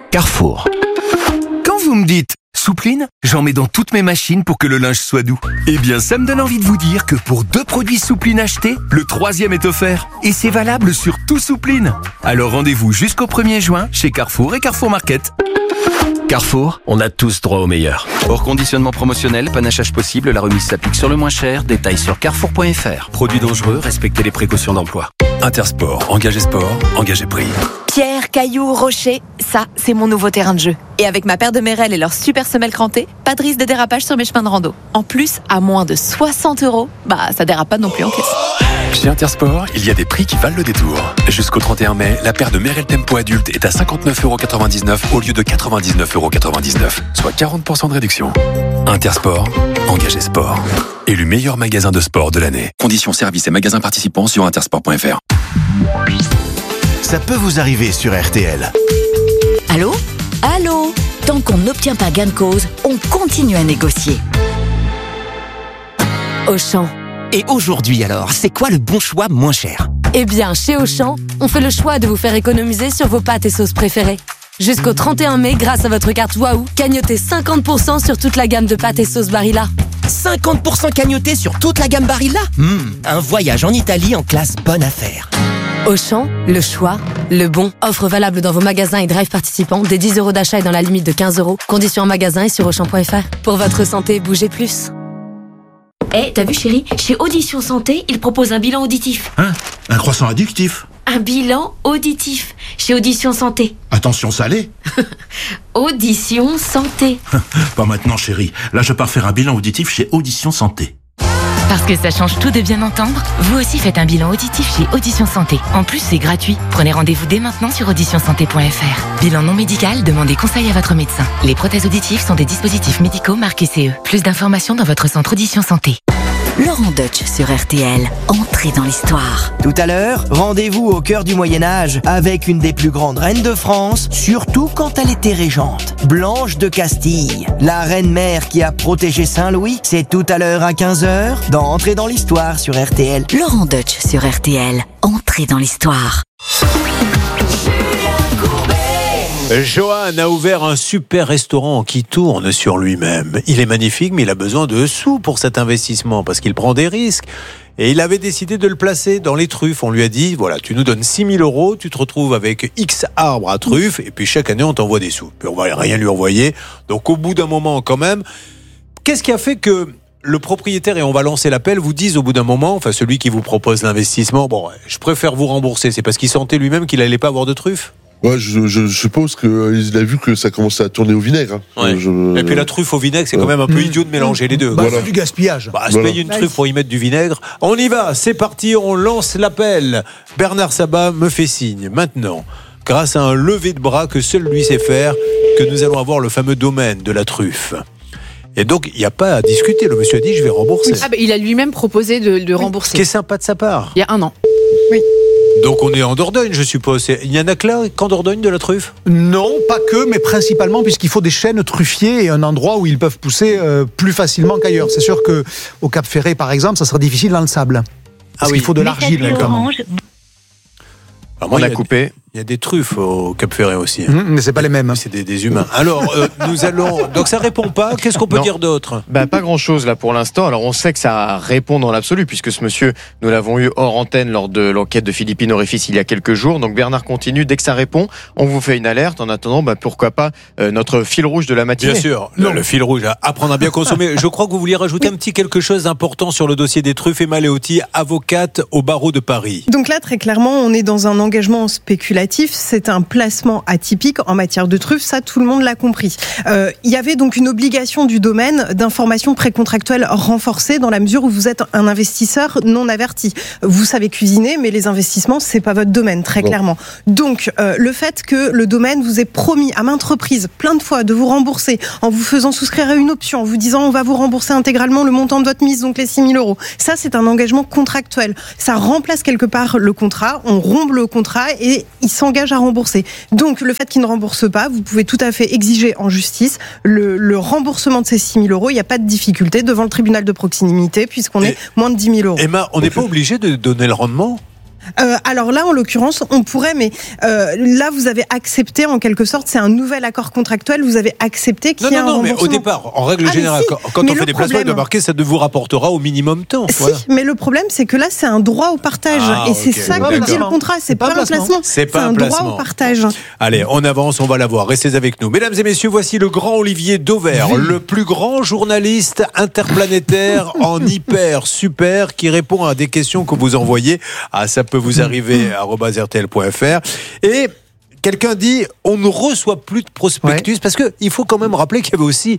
Carrefour. Quand vous me dites soupline, j'en mets dans toutes mes machines pour que le linge soit doux. Eh bien, ça me donne envie de vous dire que pour 2 produits soupline achetés, le 3e est offert. Et c'est valable sur tout soupline. Alors rendez-vous jusqu'au 1er juin chez Carrefour et Carrefour Market. Carrefour, on a tous droit au meilleur. Hors conditionnement promotionnel, panachage possible, la remise s'applique sur le moins cher. Détails sur carrefour.fr. Produits dangereux, respectez les précautions d'emploi. Intersport, engagez sport, engagez prix. Pierre, cailloux, rochers, ça, c'est mon nouveau terrain de jeu. Et avec ma paire de Merrell et leur super semelle crantée, pas de risque de dérapage sur mes chemins de rando. En plus, à moins de 60 €, ça dérape pas non plus en caisse. Chez Intersport, il y a des prix qui valent le détour. Jusqu'au 31 mai, la paire de Merrell Tempo adulte est à 59,99 € au lieu de 99,99 €, soit 40% de réduction. Intersport, engagez sport. Élu meilleur magasin de sport de l'année. Conditions, services et magasins participants sur intersport.fr. Ça peut vous arriver sur RTL. Allô ? Allô ? Tant qu'on n'obtient pas gain de cause, on continue à négocier. Auchan. Et aujourd'hui alors, c'est quoi le bon choix moins cher ? Eh bien, chez Auchan, on fait le choix de vous faire économiser sur vos pâtes et sauces préférées. Jusqu'au 31 mai, grâce à votre carte Waouh, cagnotez 50% sur toute la gamme de pâtes et sauces Barilla. 50% cagnoté sur toute la gamme Barilla ? Un voyage en Italie en classe bonne affaire. Auchan, le choix, le bon. Offre valable dans vos magasins et drive participants dès 10 € d'achat et dans la limite de 15 €. Conditions en magasin et sur Auchan.fr. Pour votre santé, bougez plus. T'as vu chérie ? Chez Audition Santé, ils proposent un bilan auditif. Hein ? Un croissant addictif ? Un bilan auditif. Chez Audition Santé. Attention salé ? Audition Santé. Pas maintenant chérie. Là je pars faire un bilan auditif chez Audition Santé. Parce que ça change tout de bien entendre, vous aussi faites un bilan auditif chez Audition Santé. En plus, c'est gratuit. Prenez rendez-vous dès maintenant sur auditionsanté.fr. Bilan non médical, demandez conseil à votre médecin. Les prothèses auditives sont des dispositifs médicaux marqués CE. Plus d'informations dans votre centre Audition Santé. Laurent Deutsch sur RTL. Entrée dans l'histoire. Tout à l'heure, rendez-vous au cœur du Moyen-Âge avec une des plus grandes reines de France, surtout quand elle était régente, Blanche de Castille. La reine-mère qui a protégé Saint-Louis, c'est tout à l'heure à 15h dans Entrée dans l'histoire sur RTL. Laurent Deutsch sur RTL. Entrée dans l'histoire. Johan a ouvert un super restaurant qui tourne sur lui-même. Il est magnifique, mais il a besoin de sous pour cet investissement parce qu'il prend des risques. Et il avait décidé de le placer dans les truffes. On lui a dit, voilà, tu nous donnes 6 000 €, tu te retrouves avec X arbres à truffes, et puis chaque année, on t'envoie des sous. Puis on va rien lui envoyer. Donc au bout d'un moment, quand même, qu'est-ce qui a fait que le propriétaire, et on va lancer l'appel, vous dise au bout d'un moment, enfin celui qui vous propose l'investissement, bon, je préfère vous rembourser. C'est parce qu'il sentait lui-même qu'il n'allait pas avoir de truffes ? Ouais, je suppose qu'il a vu que ça commençait à tourner au vinaigre. Ouais. Et puis la truffe au vinaigre, c'est quand même un peu idiot de mélanger les deux. Voilà. C'est du gaspillage. Se payer une truffe pour y mettre du vinaigre. On y va, c'est parti, on lance l'appel. Bernard Sabat me fait signe. Maintenant, grâce à un lever de bras que seul lui sait faire, que nous allons avoir le fameux domaine de la truffe. Et donc, il n'y a pas à discuter. Le monsieur a dit, je vais rembourser. Il a lui-même proposé de rembourser. Ce qui est sympa de sa part. Il y a 1 an. Oui. Donc on est en Dordogne, je suppose. Il y en a que là, qu'en Dordogne, de la truffe ? Non, pas que, mais principalement puisqu'il faut des chênes truffiers et un endroit où ils peuvent pousser plus facilement qu'ailleurs. C'est sûr qu'au Cap Ferré, par exemple, ça sera difficile dans le sable. Parce qu'il faut de l'argile. On a coupé. Il y a des truffes au Cap Ferré aussi. Mais c'est pas les mêmes. C'est des humains. Alors, nous allons... Donc ça répond pas. Qu'est-ce qu'on peut dire d'autre ? Pas grand-chose là pour l'instant. Alors on sait que ça répond dans l'absolu puisque ce monsieur, nous l'avons eu hors antenne lors de l'enquête de Philippine Orifice il y a quelques jours. Donc Bernard continue. Dès que ça répond, on vous fait une alerte. En attendant, pourquoi pas notre fil rouge de la matinée. Bien sûr, le fil rouge, apprendre à bien consommer. Je crois que vous vouliez rajouter un petit quelque chose d'important sur le dossier des truffes. Emma Léoty, avocate au barreau de Paris. Donc là, très clairement, on est dans un engagement spéculatif. C'est un placement atypique en matière de truffes, ça tout le monde l'a compris. Il y avait donc une obligation du domaine d'information précontractuelle renforcée dans la mesure où vous êtes un investisseur non averti. Vous savez cuisiner, mais les investissements, c'est pas votre domaine, très clairement. Donc, le fait que le domaine vous ait promis à maintes reprises, plein de fois, de vous rembourser en vous faisant souscrire à une option, en vous disant on va vous rembourser intégralement le montant de votre mise, donc les 6 000 €. Ça, c'est un engagement contractuel. Ça remplace quelque part le contrat, on rompt le contrat et il s'engage à rembourser. Donc, le fait qu'il ne rembourse pas, vous pouvez tout à fait exiger en justice le remboursement de ces 6 000 €. Il n'y a pas de difficulté devant le tribunal de proximité puisqu'on est moins de 10 000 €. Emma, on n'est pas obligé de donner le rendement ? Alors là, en l'occurrence, on pourrait, mais là, vous avez accepté, en quelque sorte, c'est un nouvel accord contractuel, vous avez accepté qu'il y ait un remboursement. Mais au départ, en règle générale, quand on fait des placements de marquer, ça ne vous rapportera au minimum temps. Si, mais le problème, c'est que là, c'est un droit au partage. Et c'est ça que dit le contrat, c'est pas un placement. C'est un droit au partage. Allez, on avance, on va la voir. Restez avec nous. Mesdames et messieurs, voici le grand Olivier Dauvert, le plus grand journaliste interplanétaire en hyper super qui répond à des questions que vous envoyez à ça peut vous arriver @rtl.fr. Et quelqu'un dit on ne reçoit plus de prospectus parce qu'il faut quand même rappeler qu'il y avait aussi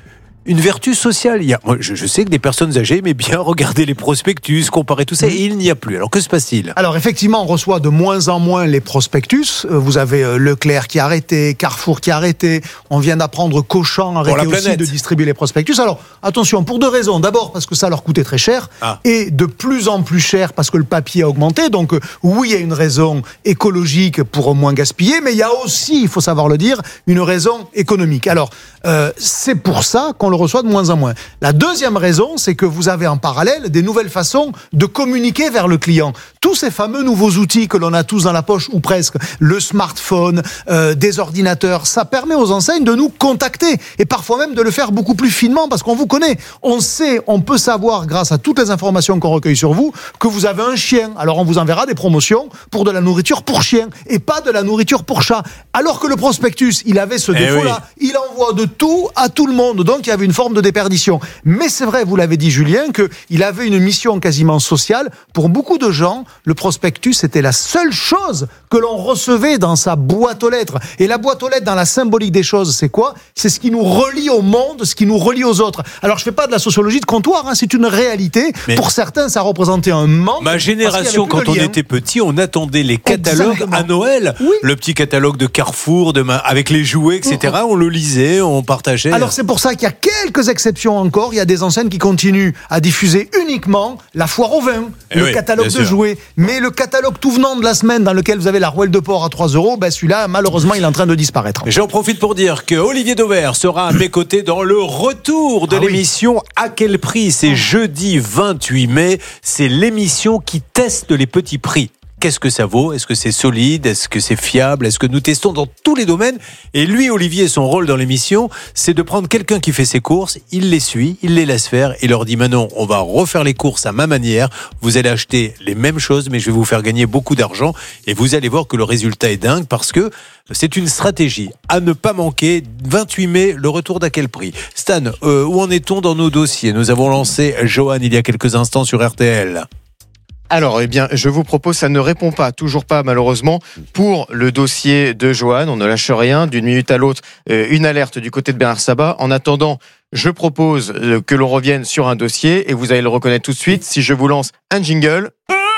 une vertu sociale. Moi, je sais que des personnes âgées aimaient bien regarder les prospectus, comparer tout ça, et il n'y a plus. Alors que se passe-t-il ? Alors effectivement, on reçoit de moins en moins les prospectus. Vous avez Leclerc qui a arrêté, Carrefour qui a arrêté. On vient d'apprendre qu'Auchan a arrêté aussi de distribuer les prospectus. Alors attention, pour deux raisons. D'abord parce que ça leur coûtait très cher, et de plus en plus cher parce que le papier a augmenté. Donc oui, il y a une raison écologique pour moins gaspiller, mais il y a aussi, il faut savoir le dire, une raison économique. Alors c'est pour ça qu'on le reçoit de moins en moins. La deuxième raison, c'est que vous avez en parallèle des nouvelles façons de communiquer vers le client. Tous ces fameux nouveaux outils que l'on a tous dans la poche, ou presque, le smartphone, des ordinateurs, ça permet aux enseignes de nous contacter, et parfois même de le faire beaucoup plus finement, parce qu'on vous connaît. On sait, on peut savoir, grâce à toutes les informations qu'on recueille sur vous, que vous avez un chien. Alors on vous enverra des promotions pour de la nourriture pour chien, et pas de la nourriture pour chat. Alors que le prospectus, il avait ce défaut-là. Il envoie de tout à tout le monde, donc il y avait une forme de déperdition. Mais c'est vrai, vous l'avez dit Julien, qu'il avait une mission quasiment sociale. Pour beaucoup de gens, le prospectus était la seule chose que l'on recevait dans sa boîte aux lettres. Et la boîte aux lettres, dans la symbolique des choses, c'est quoi ? C'est ce qui nous relie au monde, ce qui nous relie aux autres. Alors je fais pas de la sociologie de comptoir, c'est une réalité. Mais pour certains, ça représentait un manque. Ma génération, quand on était petit, on attendait les catalogues à Noël. Oui. Le petit catalogue de Carrefour, avec les jouets, etc. On le lisait, on partageait. Alors c'est pour ça qu'il y a quelques exceptions encore. Il y a des enseignes qui continuent à diffuser uniquement la foire au vin, le catalogue de jouets. Mais le catalogue tout venant de la semaine dans lequel vous avez la rouelle de porc à 3 €, celui-là, malheureusement, il est en train de disparaître. J'en profite pour dire que Olivier Dauvert sera à mes côtés dans le retour de l'émission À quel prix ? C'est jeudi 28 mai. C'est l'émission qui teste les petits prix. Qu'est-ce que ça vaut ? Est-ce que c'est solide ? Est-ce que c'est fiable ? Est-ce que nous testons dans tous les domaines ? Et lui, Olivier, son rôle dans l'émission, c'est de prendre quelqu'un qui fait ses courses, il les suit, il les laisse faire, et leur dit maintenant, on va refaire les courses à ma manière, vous allez acheter les mêmes choses, mais je vais vous faire gagner beaucoup d'argent, et vous allez voir que le résultat est dingue, parce que c'est une stratégie à ne pas manquer. 28 mai, le retour d'À quel prix ? Stan, où en est-on dans nos dossiers ? Nous avons lancé Johan il y a quelques instants sur RTL. Alors, je vous propose, ça ne répond pas, toujours pas malheureusement, pour le dossier de Johan. On ne lâche rien, d'une minute à l'autre, une alerte du côté de Bernard Sabat. En attendant, je propose que l'on revienne sur un dossier, et vous allez le reconnaître tout de suite, si je vous lance un jingle.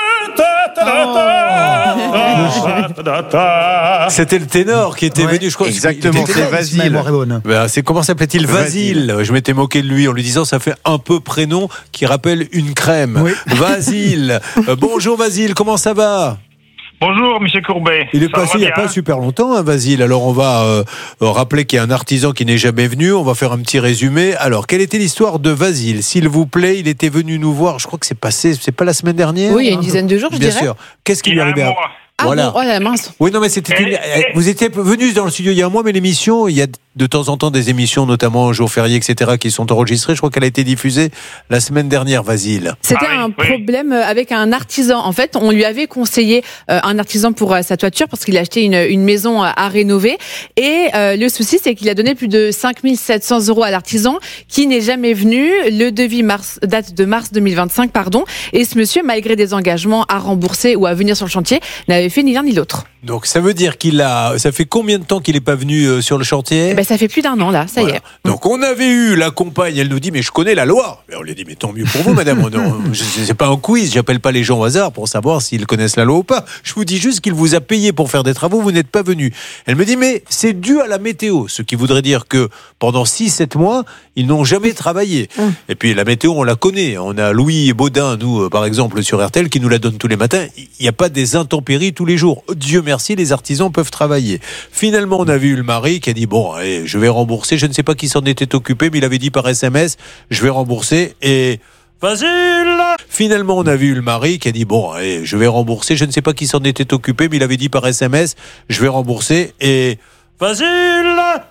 C'était le ténor qui était venu, je crois. Exactement, c'est Vasile. C'est comment s'appelait-il ? Vasile. Je m'étais moqué de lui en lui disant ça fait un peu prénom qui rappelle une crème. Oui. Vasile. Bonjour Vasile, comment ça va ? Bonjour, monsieur Courbet. Il est passé il n'y a pas super longtemps, Vasile. Alors, on va rappeler qu'il y a un artisan qui n'est jamais venu. On va faire un petit résumé. Alors, quelle était l'histoire de Vasile ? S'il vous plaît, il était venu nous voir. Je crois que c'est pas la semaine dernière. Oui, il y a une dizaine de jours, je dirais. Bien sûr. Qu'est-ce qui lui est arrivé ? Voilà. Bon, la mince. Oui, non, mais vous étiez venu dans le studio il y a un mois, mais l'émission, il y a de temps en temps des émissions, notamment un jour férié, etc., qui sont enregistrées. Je crois qu'elle a été diffusée la semaine dernière, Vasile. C'était un problème avec un artisan. En fait, on lui avait conseillé un artisan pour sa toiture parce qu'il a acheté une maison à rénover. Et le souci, c'est qu'il a donné plus de 5 700 € à l'artisan qui n'est jamais venu. Le devis date de mars 2025, pardon. Et ce monsieur, malgré des engagements à rembourser ou à venir sur le chantier, n'avait fait ni l'un ni l'autre. Donc ça veut dire ça fait combien de temps qu'il n'est pas venu sur le chantier ? Ça fait plus d'1 an là, ça y est. Donc on avait eu la compagne, elle nous dit mais je connais la loi. Mais on lui a dit mais tant mieux pour vous madame, c'est pas un quiz, j'appelle pas les gens au hasard pour savoir s'ils connaissent la loi ou pas. Je vous dis juste qu'il vous a payé pour faire des travaux, vous n'êtes pas venu. Elle me dit mais c'est dû à la météo, ce qui voudrait dire que pendant 6-7 mois, ils n'ont jamais travaillé. Et puis la météo, on la connaît. On a Louis Baudin, nous par exemple sur RTL, qui nous la donne tous les matins. Il n'y a pas des intempéries tous les jours. Dieu merci, les artisans peuvent travailler. Finalement, on a vu le mari qui a dit bon, allez, je vais rembourser. Je ne sais pas qui s'en était occupé, mais il avait dit par SMS, je vais rembourser. Et facile. Finalement, on a vu le mari qui a dit bon, allez, je vais rembourser. Je ne sais pas qui s'en était occupé, mais il avait dit par SMS, je vais rembourser et facile.